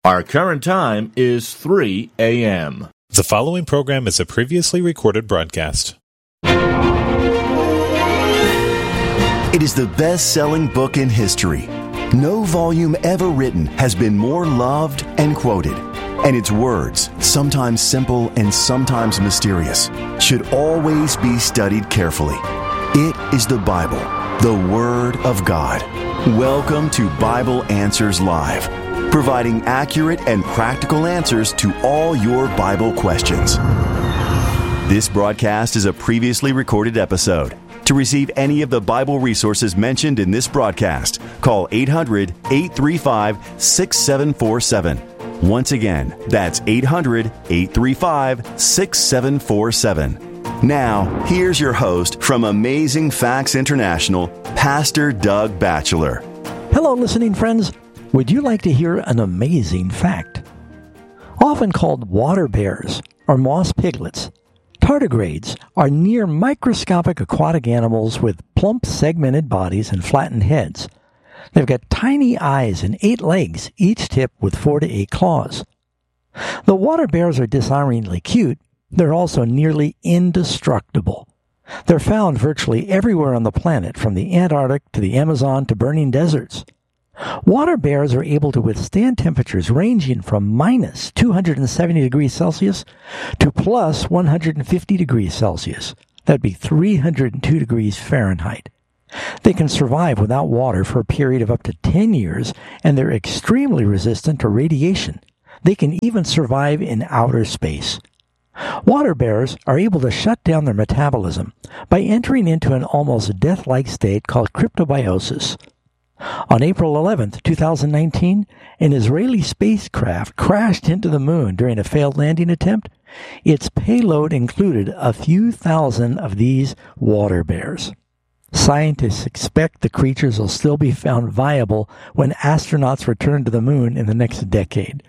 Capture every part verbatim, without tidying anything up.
Our current time is three a.m. The following program is a previously recorded broadcast. It is the best-selling book in history. No volume ever written has been more loved and quoted. And its words, sometimes simple and sometimes mysterious, should always be studied carefully. It is the Bible, the Word of God. Welcome to Bible Answers Live, providing accurate and practical answers to all your Bible questions. This broadcast is a previously recorded episode. To receive any of the Bible resources mentioned in this broadcast, call eight hundred, eight three five, six seven four seven. Once again, that's eight hundred, eight three five, six seven four seven. Now, here's your host from Amazing Facts International, Pastor Doug Batchelor. Hello, listening friends. Would you like to hear an amazing fact? Often called water bears or moss piglets, tardigrades are near microscopic aquatic animals with plump segmented bodies and flattened heads. They've got tiny eyes and eight legs, each tipped with four to eight claws. The water bears are disarmingly cute. They're also nearly indestructible. They're found virtually everywhere on the planet, from the Antarctic to the Amazon to burning deserts. Water bears are able to withstand temperatures ranging from minus two hundred seventy degrees Celsius to plus one hundred fifty degrees Celsius. That'd be three hundred two degrees Fahrenheit. They can survive without water for a period of up to ten years, and they're extremely resistant to radiation. They can even survive in outer space. Water bears are able to shut down their metabolism by entering into an almost death-like state called cryptobiosis. On April eleventh, twenty nineteen, an Israeli spacecraft crashed into the moon during a failed landing attempt. Its payload included a few thousand of these water bears. Scientists expect the creatures will still be found viable when astronauts return to the moon in the next decade.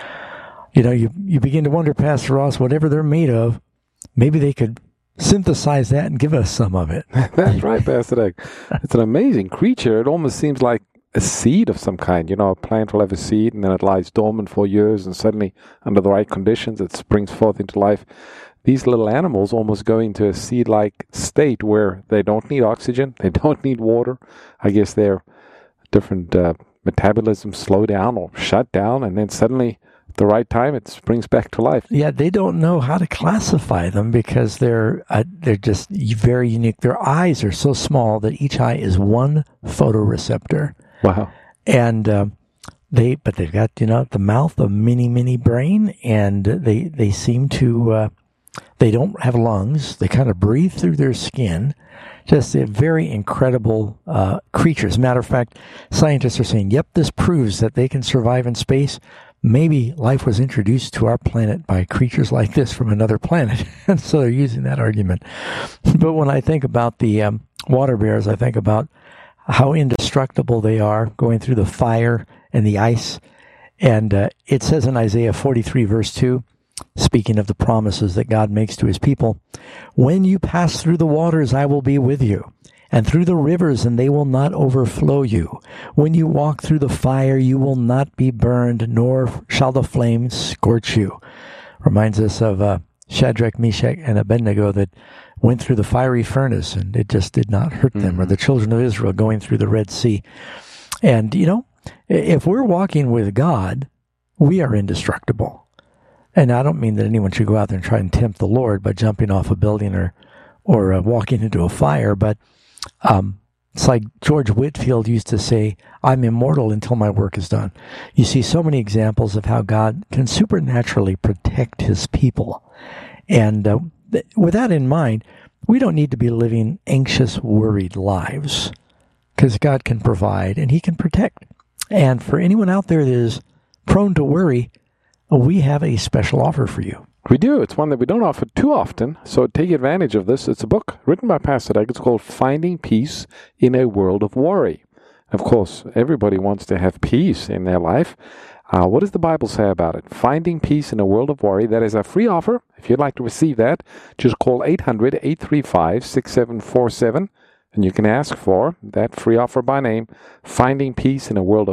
You know, you, you begin to wonder, Pastor Ross, whatever they're made of, maybe they could synthesize that and give us some of it. That's right, Pastor Doug. It's an amazing creature. It almost seems like a seed of some kind. You know, a plant will have a seed and then it lies dormant for years, and suddenly, under the right conditions, it springs forth into life. These little animals almost go into a seed-like state where they don't need oxygen, they don't need water. I guess their different uh, metabolisms slow down or shut down, and then suddenly, at the right time, it springs back to life. Yeah, they don't know how to classify them because they're uh, they're just very unique. Their eyes are so small that each eye is one photoreceptor. Wow! And uh, they, but they've got, you know, the mouth, a mini mini brain, and they they seem to uh, they don't have lungs. They kind of breathe through their skin. Just a very incredible uh, creatures. Matter of fact, scientists are saying, "Yep, this proves that they can survive in space." Maybe life was introduced to our planet by creatures like this from another planet, and so they're using that argument. But when I think about the um, water bears, I think about how indestructible they are, going through the fire and the ice. And uh, it says in Isaiah forty-three, verse two, speaking of the promises that God makes to his people, "When you pass through the waters, I will be with you, and through the rivers, and they will not overflow you. When you walk through the fire, you will not be burned, nor shall the flames scorch you." Reminds us of uh, Shadrach, Meshach, and Abednego that went through the fiery furnace, and it just did not hurt them, mm-hmm. or the children of Israel going through the Red Sea. And, you know, if we're walking with God, we are indestructible. And I don't mean that anyone should go out there and try and tempt the Lord by jumping off a building or, or uh, walking into a fire, but Um, it's like George Whitefield used to say, "I'm immortal until my work is done." You see so many examples of how God can supernaturally protect his people. And uh, th- with that in mind, we don't need to be living anxious, worried lives, because God can provide and he can protect. And for anyone out there that is prone to worry, we have a special offer for you. We do. It's one that we don't offer too often, so take advantage of this. It's a book written by Pastor Doug. It's called Finding Peace in a World of Worry. Of course, everybody wants to have peace in their life. Uh, what does the Bible say about it? Finding Peace in a World of Worry. That is a free offer. If you'd like to receive that, just call eight hundred, eight three five, six seven four seven, and you can ask for that free offer by name, Finding Peace in a World of